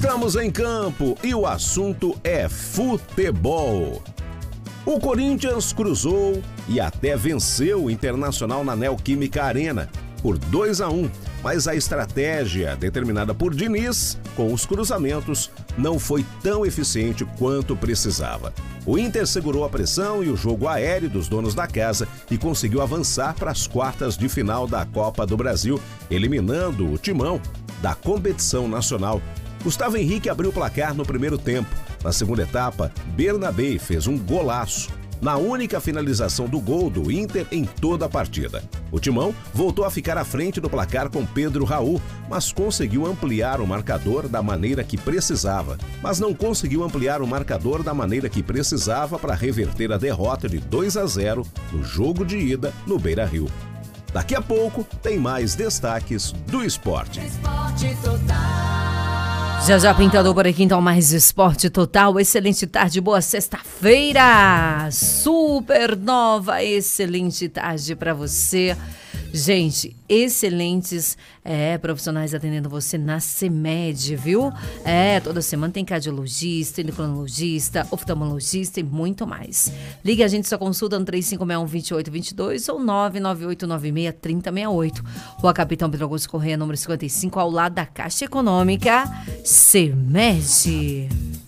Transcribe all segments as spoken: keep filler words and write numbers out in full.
Estamos em campo e o assunto é futebol. O Corinthians cruzou e até venceu o Internacional na Neoquímica Arena por dois a um, mas a estratégia determinada por Diniz com os cruzamentos não foi tão eficiente quanto precisava. O Inter segurou a pressão e o jogo aéreo dos donos da casa e conseguiu avançar para as quartas de final da Copa do Brasil, eliminando o Timão da competição nacional. Gustavo Henrique abriu o placar no primeiro tempo. Na segunda etapa, Bernabé fez um golaço, na única finalização do gol do Inter em toda a partida. O Timão voltou a ficar à frente do placar com Pedro Raul, mas conseguiu ampliar o marcador da maneira que precisava. Mas não conseguiu ampliar o marcador da maneira que precisava para reverter a derrota de dois a zero no jogo de ida no Beira-Rio. Daqui a pouco tem mais destaques do esporte. Esporte Total. Já já pintando por aqui, então, mais Esporte Total. Excelente tarde, boa sexta-feira. Super nova, excelente tarde para você. Gente, excelentes é, profissionais atendendo você na CEMED, viu? É, toda semana tem cardiologista, endocrinologista, oftalmologista e muito mais. Ligue a gente, sua consulta no três cinco seis um, dois oito dois dois ou nove nove oito nove seis, três zero seis oito. Rua Capitão Pedro Augusto Correia, número cinquenta e cinco, ao lado da Caixa Econômica, CEMED.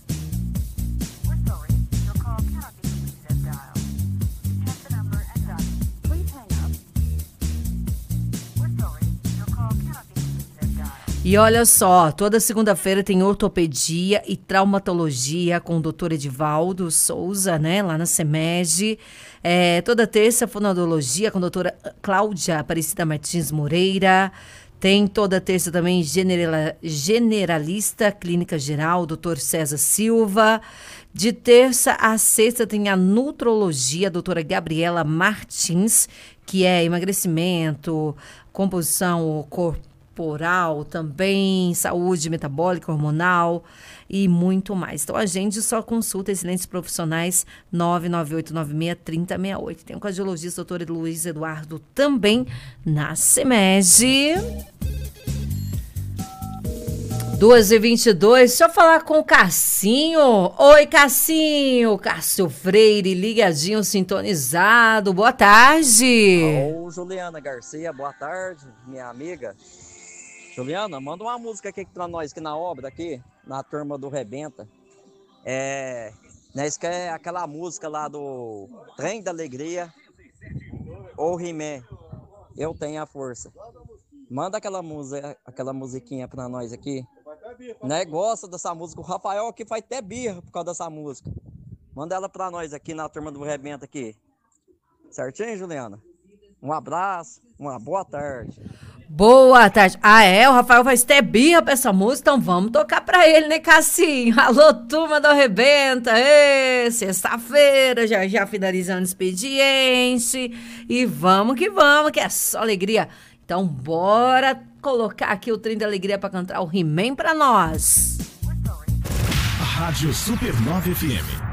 E olha só, toda segunda-feira tem ortopedia e traumatologia com o doutor Edivaldo Souza, né, lá na CEMED. É, toda terça, fonoaudiologia com a doutora Cláudia Aparecida Martins Moreira. Tem toda terça também general, generalista, clínica geral, doutor César Silva. De terça a sexta tem a nutrologia, a doutora Gabriela Martins, que é emagrecimento, composição corporal, corporal, também saúde metabólica, hormonal e muito mais. Então, a gente só consulta excelentes profissionais, nove nove oito nove seis, três zero seis oito. Tem o cardiologista, doutor Luiz Eduardo, também na CEMED. duas e vinte e dois, deixa eu falar com o Cassinho. Oi, Cassinho, Cássio Freire, ligadinho, sintonizado. Boa tarde. Ô, Juliana Garcia, boa tarde, minha amiga. Juliana, manda uma música aqui pra nós, aqui na obra, aqui, na turma do Rebenta. É, né, isso que é aquela música lá do Trem da Alegria, ou He-Man, Eu Tenho a Força. Manda aquela música, aquela musiquinha pra nós aqui. Né, gosta dessa música, o Rafael aqui faz até birra por causa dessa música. Manda ela pra nós aqui na turma do Rebenta aqui. Certinho, Juliana? Um abraço, uma boa tarde. Boa tarde. Ah, é? O Rafael vai ter birra pra essa música, então vamos tocar pra ele, né, Cassinho? Alô, turma do Arrebenta. Ê, sexta-feira, já já finalizando o expediente. E vamos que vamos, que é só alegria. Então, bora colocar aqui o trem da alegria pra cantar o He-Man pra nós. Rádio Supernova F M.